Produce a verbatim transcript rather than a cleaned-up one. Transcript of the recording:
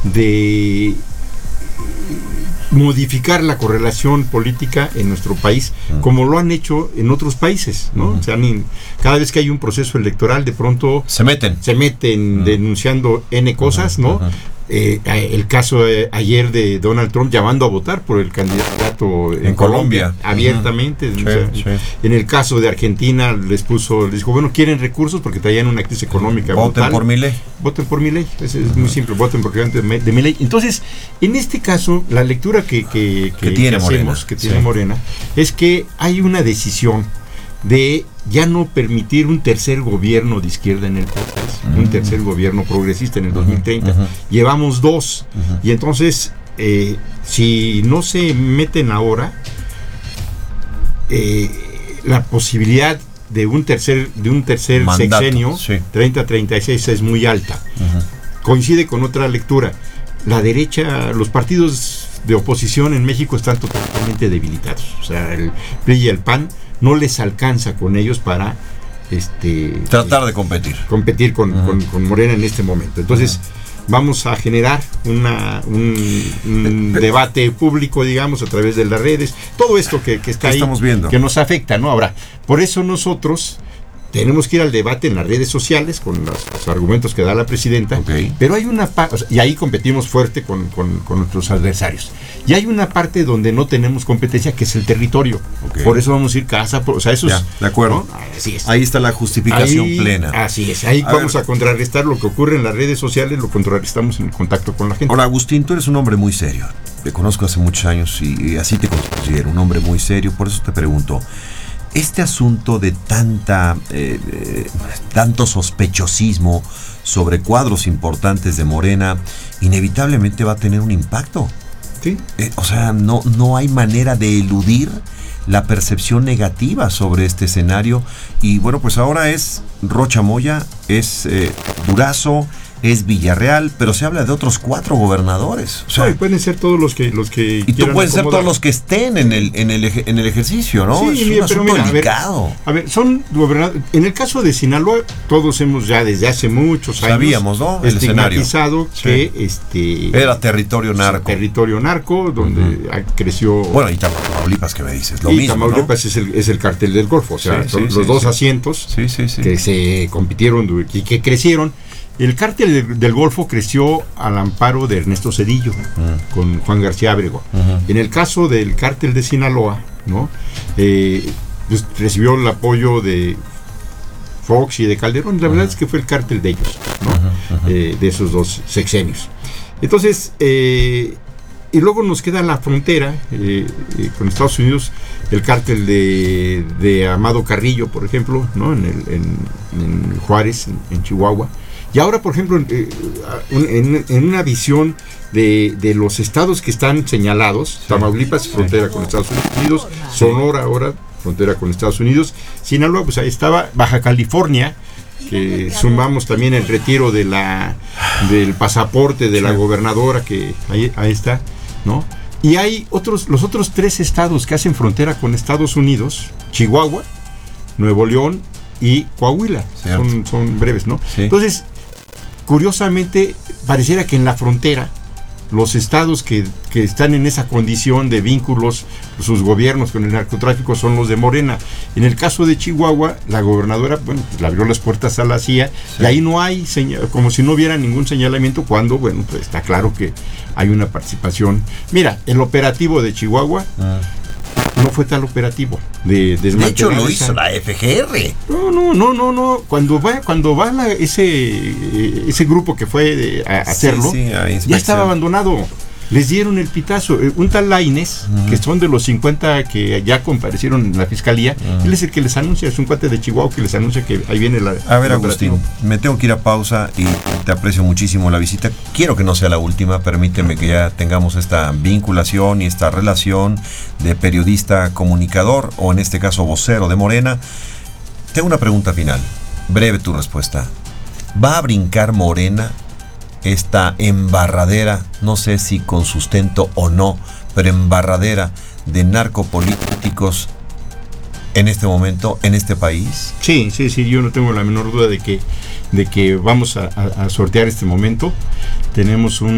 de modificar la correlación política en nuestro país, uh-huh. como lo han hecho en otros países, ¿no? Uh-huh. O sea, ni, cada vez que hay un proceso electoral, de pronto se meten, se meten uh-huh. denunciando N cosas, uh-huh. ¿no? Uh-huh. Eh, el caso eh, ayer de Donald Trump llamando a votar por el candidato en, en Colombia, Colombia abiertamente. Uh-huh. O sea, sí, sí. En el caso de Argentina les puso, les dijo, bueno, quieren recursos porque traían una crisis económica. Voten brutal. por Milei. Voten por Milei, es, es uh-huh. muy simple, voten por el candidato de Milei. Entonces, en este caso, la lectura que, que, que, que tiene, que Morena, hacemos, que tiene sí. Morena, es que hay una decisión de ya no permitir un tercer gobierno de izquierda en el país, uh-huh. un tercer gobierno progresista en el dos mil treinta. Uh-huh. Llevamos dos, uh-huh. y entonces, eh, si no se meten ahora, eh, la posibilidad de un tercer, de un tercer Mandato, sexenio, sí. treinta a treinta y seis, es muy alta. Uh-huh. Coincide con otra lectura. La derecha, los partidos de oposición en México están totalmente debilitados. O sea, el P R I y el P A N no les alcanza con ellos para este tratar de competir competir con, uh-huh. con, con Morena en este momento. Entonces uh-huh. vamos a generar una, un, un debate público, digamos, a través de las redes, todo esto que, que está ahí, estamos viendo, que nos afecta, ¿no? Ahora, por eso nosotros tenemos que ir al debate en las redes sociales con los, los argumentos que da la presidenta, okay. pero hay una parte, o sea, y ahí competimos fuerte con, con, con nuestros adversarios, y hay una parte donde no tenemos competencia, que es el territorio, okay. por eso vamos a ir casa, por, o sea, eso ya, es, de acuerdo, ¿no? Así es. Ahí está la justificación ahí, plena. Así es, ahí a vamos ver. a contrarrestar lo que ocurre en las redes sociales, lo contrarrestamos en contacto con la gente. Ahora, Agustín, tú eres un hombre muy serio, te conozco hace muchos años y, y así te considero, un hombre muy serio, por eso te pregunto, este asunto de tanta eh, eh, tanto sospechosismo sobre cuadros importantes de Morena inevitablemente va a tener un impacto. Sí. Eh, o sea, no, no hay manera de eludir la percepción negativa sobre este escenario. Y bueno, pues ahora es Rocha Moya, es eh, Durazo, es Villarreal, pero se habla de otros cuatro gobernadores. O sea, no, y pueden ser todos los que los que y tú puedes ser todos los que estén en el en el en el ejercicio, ¿no? Sí, es mira, un pero asunto mira, delicado. A ver, a ver, son gobernadores. En el caso de Sinaloa, todos hemos ya desde hace muchos años sabíamos, ¿no? El estigmatizado escenario. que sí. este era territorio narco. Territorio narco, donde uh-huh. creció. Bueno, y Tamaulipas, que me dices, lo y mismo. Tamaulipas, ¿no? es el es el cartel del Golfo, o sea, sí, son sí, los sí, dos sí. asientos sí, sí, sí. que se compitieron y que crecieron. El cártel del, del Golfo creció al amparo de Ernesto Zedillo, uh-huh. con Juan García Ábrego. Uh-huh. En el caso del cártel de Sinaloa, ¿no? Eh, pues, recibió el apoyo de Fox y de Calderón. La uh-huh. verdad es que fue el cártel de ellos, ¿no? Uh-huh. Uh-huh. Eh, de esos dos sexenios. Entonces, eh, y luego nos queda la frontera eh, eh, con Estados Unidos, el cártel de, de Amado Carrillo, por ejemplo, ¿no? En, el, en, en Juárez, en, en Chihuahua. Y ahora, por ejemplo, eh, en, en una visión de, de los estados que están señalados, Tamaulipas, frontera con Estados Unidos, Sonora ahora, frontera con Estados Unidos, Sinaloa, pues ahí estaba Baja California, que sumamos también el retiro de la del pasaporte de la gobernadora, que ahí, ahí está, ¿no? Y hay otros, los otros tres estados que hacen frontera con Estados Unidos, Chihuahua, Nuevo León y Coahuila, son, son breves, ¿no? Sí. Entonces, curiosamente, pareciera que en la frontera, los estados que, que están en esa condición de vínculos, sus gobiernos con el narcotráfico, son los de Morena. En el caso de Chihuahua, la gobernadora, bueno, pues le abrió las puertas a la C I A, sí. y ahí no hay, señal, como si no hubiera ningún señalamiento, cuando, bueno, pues está claro que hay una participación. Mira, el operativo de Chihuahua, ah. no fue tal operativo de desmantelar. De hecho, lo esa... hizo la F G R. No, no, no, no, no. Cuando va, cuando va la, ese, ese grupo que fue de, a hacerlo, sí, sí, ya estaba abandonado. Les dieron el pitazo. Un tal Lainez, uh-huh. que son de los cincuenta que ya comparecieron en la fiscalía, uh-huh. él es el que les anuncia, es un cuate de Chihuahua que les anuncia que ahí viene la... A ver, Agustín, me tengo que ir a pausa y te aprecio muchísimo la visita. Quiero que no sea la última, permíteme que ya tengamos esta vinculación y esta relación de periodista comunicador, o en este caso vocero de Morena. Tengo una pregunta final, breve tu respuesta. ¿Va a brincar Morena esta embarradera, no sé si con sustento o no, pero embarradera de narcopolíticos en este momento, en este país? Sí, sí, sí, yo no tengo la menor duda de que, de que vamos a, a, a sortear este momento. Tenemos un